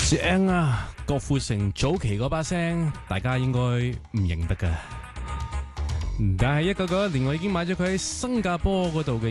正啊！郭富城早期嗰把聲，大家應該唔認得噶。但係1991年我已經買咗佢喺新加坡嗰度嘅